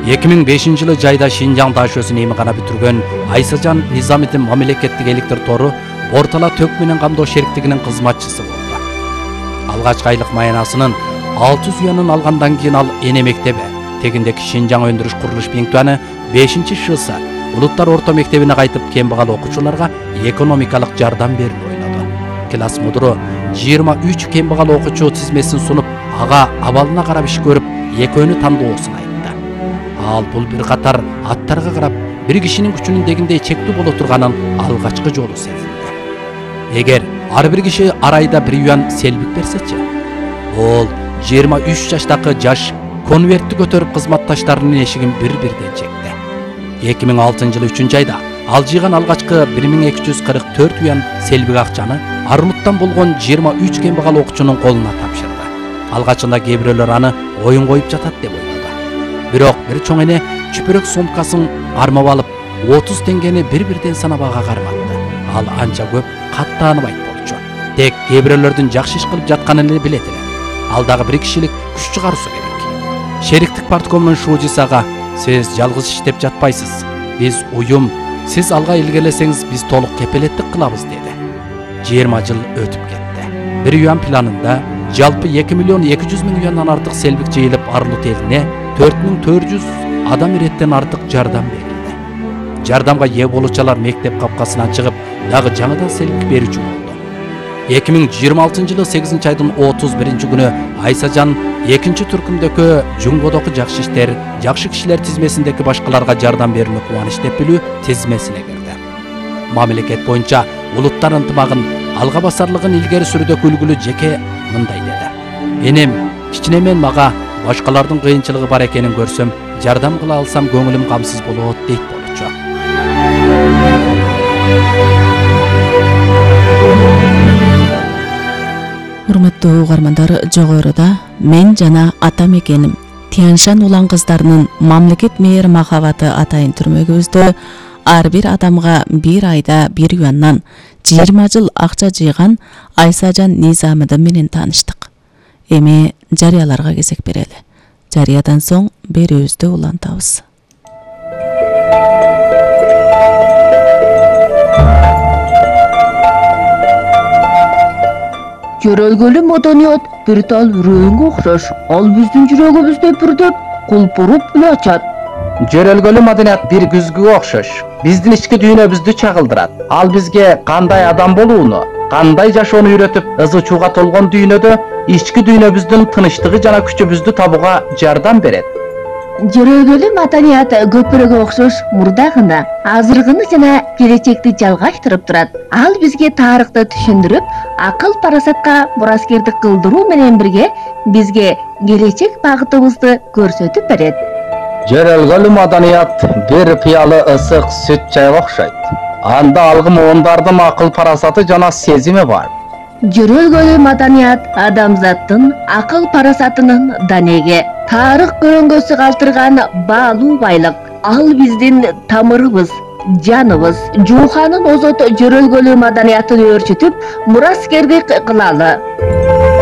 2005-жылы жайда Шинжаң дашөсүн эмгана бүтүргөн Айсажан Низамидин мамлекеттик электр тору Бортала төк менен камдоо шериктигинин кызматчысы болду. Алгачкы айлык маянасынын 600 юанын алгандан кийин ал эне мектеби, тегиндеки Шинжаң өндүрүш курулуш пунктуны 5-ШС улуттар орто мектебине кайтып кембагал окуучуларга экономикалык жардам берүүнү ойлоду. Класс мудуру 23 кембагал окуучу тизмесин сунуп, ага абалына карап иш көрүп, экөөнү тандоосун айтты. Ал бул бир катар аттарга карап, бир кишинин күчүнүн дегиндей чектүү боло турганын алгачкы жолу сезилди. Эгер ар бир киши арайда 1 юан селбик берсечи, ол 23 жаштагы жаш конвертти көтөрүп кызматташтарынын эшигин бир-бирден чекти. 2006-жылы 3-айда ал жыйган алгачкы 1244 юан селбик акчаны армуттан болгон 23 кембагал окуучунун колуна тапшырды. Алгачында кээ бирөөлөр аны оюн коюп жатат деп ойлоду. Бирок бир чоң эне чүпүрөк сумкасын армап алып 30 теңгени бир-бирден санап ага карматты. Ал анча көп каттаныбайт болчу. Тек кээ бирөөлөрдүн жакшы иш кылып жатканын эле билет эле. Ал дагы бир кишилик күч чыгарысы керек. Шериктик парткомунун шуучусу ага: "Сиз жалгыз иштеп жатпайсыз. Биз уюм, сиз алга илгерилесеңиз биз толук кепелеттик кылабыз" деди. 20 жыл өтүп кетти. 1 юан планында жалпы 2 миллион 200 миң юандан артык селбик жыйылып, Арлут элине 4400 адам иреттен артык жардам берилди. Жардамга ээ болуучулар мектеп капкасынан чыгып, дагы жаңыдан селбик берүүчү болду. 2026-жылы 8-айдын 31-күнү Айсажан 2-түркүмдөгү Жунгодогу жакшы кишилер тизмесиндеки башкаларга жардам берүүнү кубаныч деп билүү тизмесине кирди. Мамлекет боюнча улуттар ынтымагын, алга басарлыгын илгери сүрүүдө үлгүлүү жеке мындай деди: "Энем, кичине мен мага башкалардын кыйынчылыгы бар экенин көрсөм, жардам кыла алсам көңүлүм камсыз болот" дейт болчу. Урматтуу угармандар, жогоруда мен жана ата мекеним Тяньшан улан кыздарынын мамлекет мээр махабаты атайын түрмөгүбүздө ар бир адамга 1 айда 1 юаннан 20 жыл акча жыйган Айсажан Низамидин менен тааныштык. Эми жарыяларга кезек берели. Жарыядан соң берүүбүздү улантабыз. Жөрөлгөлүү маданият бир тал үрөөнгө окшош. Ал биздин жүрөгүбүздө бүрдөп, кулпуруп эле ачат. Жөрөлгөлүү маданият бир күзгүгө окшош. Биздин ички дүйнөбүздү чагылдырат. Ал бизге кандай адам болууну, кандай жашоону үйрөтүп, ызычууга толгон дүйнөдө ички дүйнөбүздүн тынычтыгы жана күчүбүздү табууга жардам берет. Жөрөлгөлүү маданият көпүрөгө окшош мурдагыны, азыркыны жана келечекти жалгаштырып турат. Ал бизге тарыхты түшүндүрүп, акыл парасатка мураскердик кылдыруу менен бирге бизге келечек багытыбызды көрсөтүп берет. Жөрөлгөлүү маданият бир пыялы ысык сүт чайга окшойт. Анда алгы муундардын акыл парасаты жана сезими бар. Жөрөлгөлүү маданият адамзаттын акыл парасатынын данеге, тарых көрөңгөсү калтырган баалуу байлык. Ал биздин тамырыбыз, жаныбыз. Жууханын озот жөрөлгөлүү маданиятын өөрчүтүп, мураскердик кылалы.